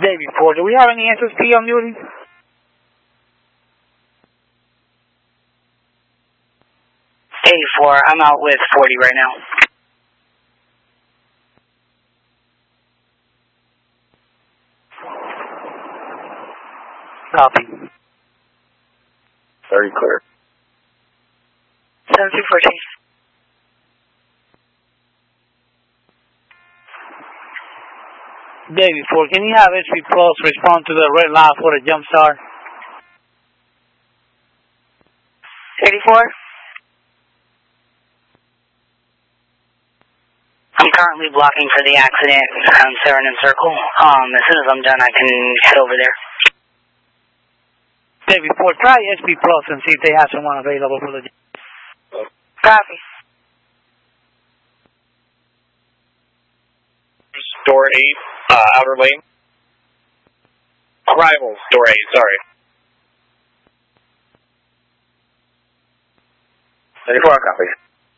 Davey 4, do we have any SSP on duty? Davey 4, I'm out with 40 right now. Copy. 30 clear. 7214. Davey 4, can you have SP Plus respond to the red light for the jump start? 84. I'm currently blocking for the accident on Serenum Circle. As soon as I'm done, I can head over there. Davey 4, try SP Plus and see if they have someone available for the jump. Copy. Door 8, outer lane. Arrivals, door 8, sorry. 34, copy.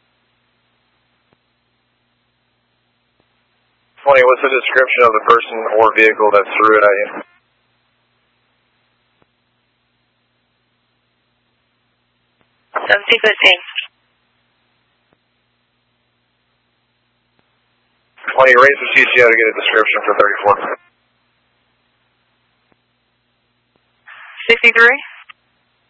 20, what's the description of the person or vehicle that threw it at you? Raise the CCO to get a description for 34. 63.